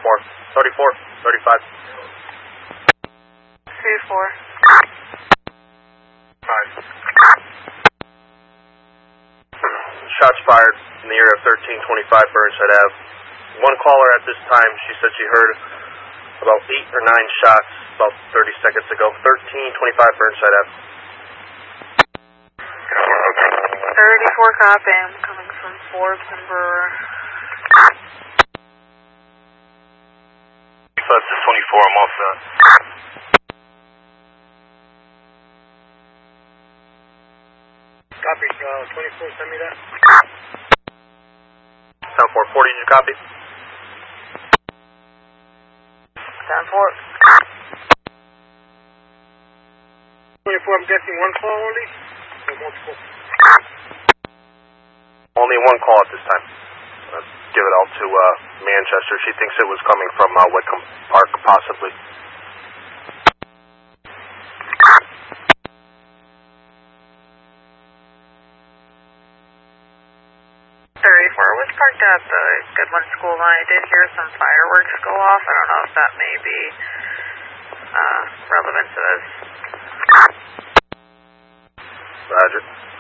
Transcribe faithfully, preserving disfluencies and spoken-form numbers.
more. thirty-four, thirty-five. thirty-four. Five. Shots fired in the area of thirteen twenty-five Burnside Ave. One caller at this time, she said she heard about eight or nine shots about thirty seconds ago. thirteen twenty-five Burnside Ave. thirty-four copy. I'm coming from Forbes and Brewer. That's just twenty-four. I'm all set. Copy. Uh, twenty-four, send me that. Sound four forty, did you copy? Sound four. twenty-four, I'm guessing one call only? Or multiple? Only one call at this time. Let's give it all to uh, Manchester. She thinks it was coming from uh, Wickham Park, possibly. thirty-four was parked at the Goodwin School line. I did hear some fireworks go off. I don't know if that may be uh, relevant to this. Roger.